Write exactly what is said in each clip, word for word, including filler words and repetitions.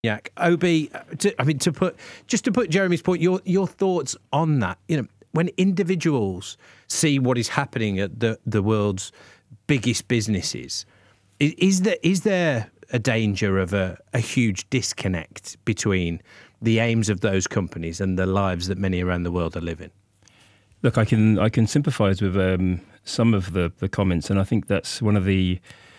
Yeah, O B, to, I mean, to put just to put Jeremy's point, your your thoughts on that. You know, when individuals see what is happening at the, the world's biggest businesses, is, is there is there a danger of a, a huge disconnect between the aims of those companies and the lives that many around the world are living? Look, I can I can sympathise with um, some of the, the comments, and I think that's one of the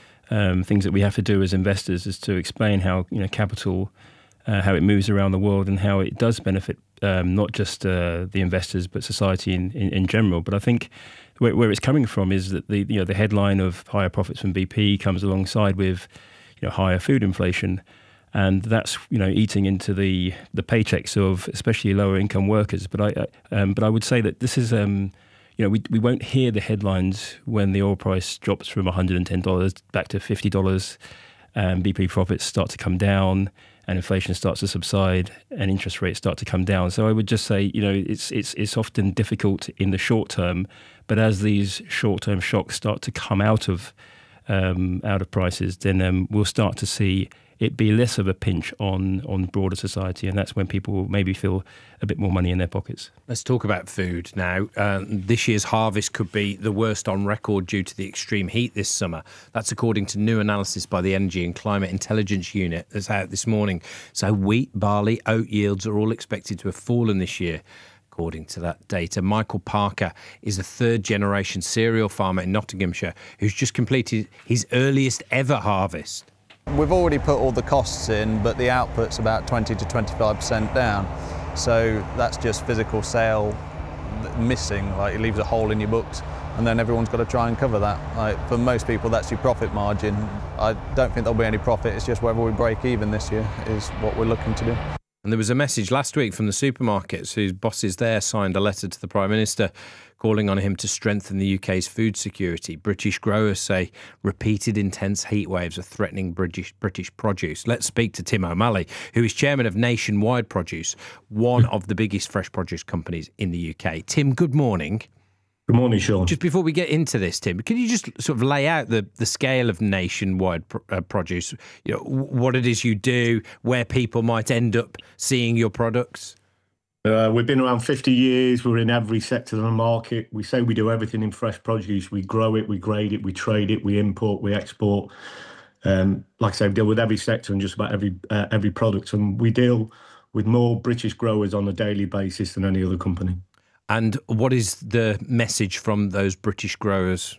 um, things that we have to do as investors is to explain how you know capital, uh, how it moves around the world, and how it does benefit um, not just uh, the investors but society in, in, in general. But I think where, where it's coming from is that the you know the headline of higher profits from B P comes alongside with you know higher food inflation. And that's you know eating into the, the paychecks of especially lower income workers. But I um, but I would say that this is um, you know we we won't hear the headlines when the oil price drops from one hundred ten dollars back to fifty dollars, and B P profits start to come down, and inflation starts to subside, and interest rates start to come down. So I would just say you know it's it's it's often difficult in the short term, but as these short term shocks start to come out of um, out of prices, then um, we'll start to see it be less of a pinch on on broader society, and that's when people will maybe feel a bit more money in their pockets. Let's talk about food now. Um, this year's harvest could be the worst on record due to the extreme heat this summer. That's according to new analysis by the Energy and Climate Intelligence Unit that's out this morning. So wheat, barley, oat yields are all expected to have fallen this year, according to that data. Michael Parker is a third-generation cereal farmer in Nottinghamshire who's just completed his earliest ever harvest. We've already put all the costs in, but the output's about twenty to twenty-five percent down. So that's just physical sale missing, like it leaves a hole in your books, and then everyone's got to try and cover that. Like for most people, that's your profit margin. I don't think there'll be any profit, it's just whether we break even this year is what we're looking to do. And there was a message last week from the supermarkets whose bosses there signed a letter to the Prime Minister calling on him to strengthen the U K's food security. British growers say repeated intense heat waves are threatening British British produce. Let's speak to Tim O'Malley, who is chairman of Nationwide Produce, one of the biggest fresh produce companies in the U K. Tim, good morning. Good morning, Sean. Just before we get into this, Tim, can you just sort of lay out the, the scale of Nationwide uh, Produce, you know, what it is you do, where people might end up seeing your products? Uh, we've been around fifty years. We're in every sector of the market. We say we do everything in fresh produce. We grow it, we grade it, we trade it, we import, we export. Um, like I say, we deal with every sector and just about every uh, every product. And we deal with more British growers on a daily basis than any other company. And what is the message from those British growers?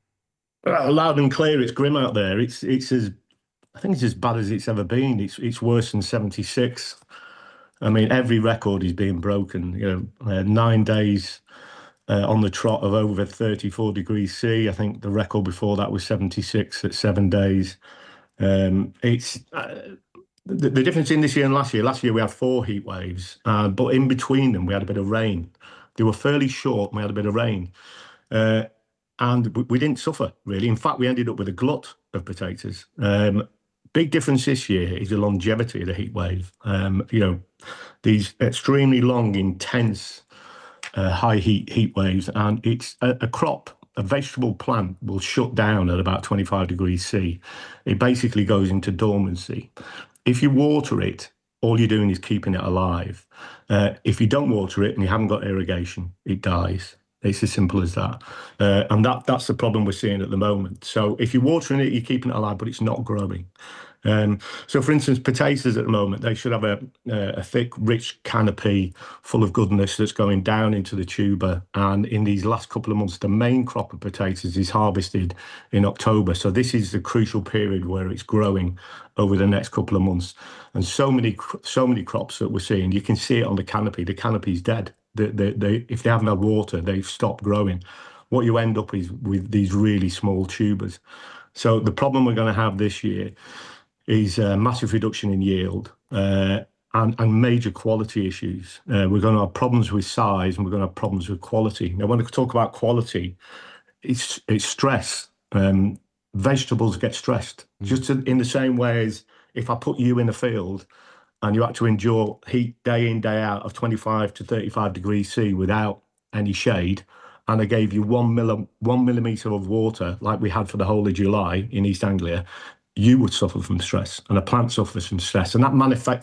Uh, loud and clear, it's grim out there. It's it's as I think it's as bad as it's ever been. It's it's worse than seventy-six. I mean, every record is being broken. You know, uh, nine days uh, on the trot of over thirty-four degrees C. I think the record before that was seventy-six at seven days. Um, it's uh, the, the difference in this year and last year. Last year we had four heat waves, uh, but in between them we had a bit of rain. They were fairly short, and we had a bit of rain. Uh, and we, we didn't suffer, really. In fact, we ended up with a glut of potatoes. Um, big difference this year is the longevity of the heat wave. Um, you know, these extremely long, intense, uh, high heat heat waves, and it's a, a crop, a vegetable plant will shut down at about twenty-five degrees C. It basically goes into dormancy. If you water it, all you're doing is keeping it alive. Uh, if you don't water it and you haven't got irrigation, it dies. It's as simple as that. Uh, and that that's the problem we're seeing at the moment. So if you're watering it, you're keeping it alive, but it's not growing. Um, so, for instance, potatoes at the moment, they should have a, a thick, rich canopy full of goodness that's going down into the tuber. And in these last couple of months, the main crop of potatoes is harvested in October. So this is the crucial period where it's growing over the next couple of months. And so many, so many crops that we're seeing, you can see it on the canopy. The canopy's dead. They, they, they, if they haven't had water, they've stopped growing. What you end up is with these really small tubers. So the problem we're going to have this year is a massive reduction in yield uh, and, and major quality issues. Uh, we're going to have problems with size and we're going to have problems with quality. Now, when I talk about quality, it's, it's stress. Um, vegetables get stressed, mm. just in the same way as if I put you in a field and you had to endure heat day in, day out of twenty-five to thirty-five degrees C without any shade, and I gave you one, milli- one millimetre of water like we had for the whole of July in East Anglia, you would suffer from stress, and a plant suffers from stress, and that manifests